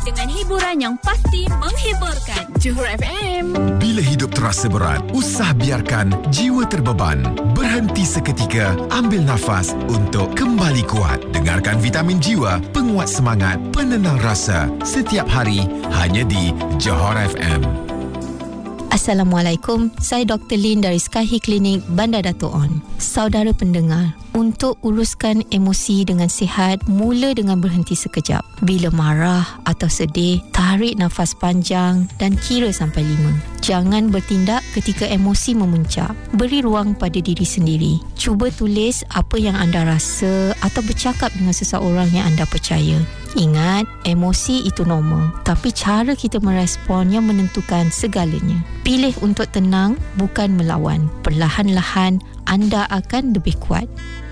dengan hiburan yang pasti menghiburkan. Johor FM. Bila hidup terasa berat, usah biarkan jiwa terbeban. Berhenti seketika, ambil nafas untuk kembali kuat. Dengarkan Vitamin Jiwa, penguat semangat, penenang rasa. Setiap hari, hanya di Johor FM. Assalamualaikum, saya Dr. Lin dari Skyhi Klinik Bandar Dato' On. Saudara pendengar, untuk uruskan emosi dengan sihat, mula dengan berhenti sekejap. Bila marah atau sedih, tarik nafas panjang dan kira sampai 5. Jangan bertindak ketika emosi memuncak. Beri ruang pada diri sendiri. Cuba tulis apa yang anda rasa atau bercakap dengan seseorang yang anda percaya. Ingat, emosi itu normal, tapi cara kita merespon yang menentukan segalanya. Pilih untuk tenang, bukan melawan. Perlahan-lahan, anda akan lebih kuat.